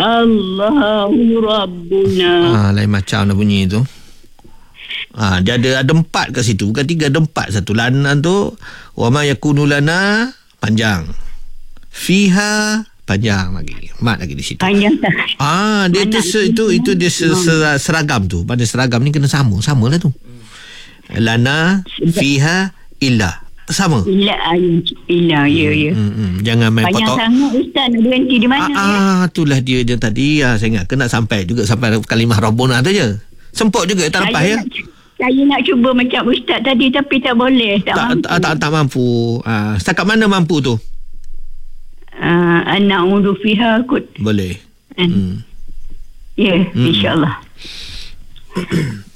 Allahu Rabbuna. Lain macam dah bunyi tu. Dia ada 4 kat situ, bukan 3, ada 4. Satu lana tu wa ma yakunu lana panjang, fiha panjang lagi, mat lagi di situ. Panjang tak? Dia itu dia seragam tu. Pada seragam ni kena sama lah tu. Lana fiha illa sama. Illa ya. Jangan main panjang potong. Panjang sangat Ustaz, nak berhenti di mana itulah dia tadi. Saya ingat kena sampai kalimah Rabbuna tu je. Semput juga tak lepas ya. Saya nak cuba macam Ustaz tadi, tapi tak boleh. Tak mampu. Setakat mana mampu tu? Na'udhu fiha kot. Boleh. Ya, insyaAllah.